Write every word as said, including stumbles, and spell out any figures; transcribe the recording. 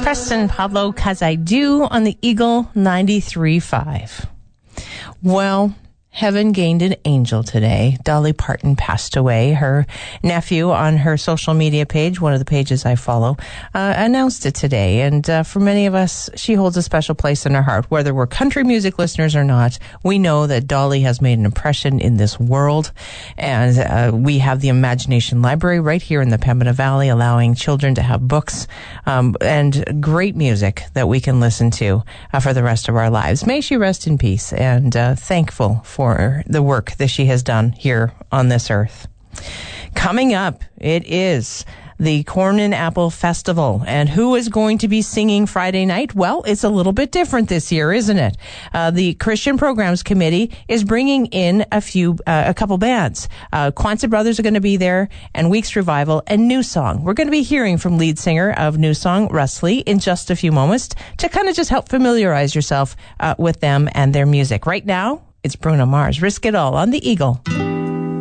Preston Pablo, 'Cause I Do, on the Eagle ninety-three point five. Well, heaven gained an angel today. Dolly Parton passed away. Her nephew on her social media page, one of the pages I follow, uh, announced it today. And uh, for many of us, she holds a special place in our heart. Whether we're country music listeners or not, we know that Dolly has made an impression in this world. And uh, we have the Imagination Library right here in the Pembina Valley, allowing children to have books um, and great music that we can listen to uh, for the rest of our lives. May she rest in peace, and uh, thankful for for the work that she has done here on this earth. Coming up, it is the Corn and Apple Festival. And who is going to be singing Friday night? Well, it's a little bit different this year, isn't it? Uh, the Christian Programs Committee is bringing in a few, uh, a couple bands. Uh, Quonset Brothers are going to be there, and Weeks Revival, and New Song. We're going to be hearing from lead singer of New Song, Russ Lee, in just a few moments to kind of just help familiarize yourself uh, with them and their music. Right now, it's Bruno Mars. Risk It All on the Eagle.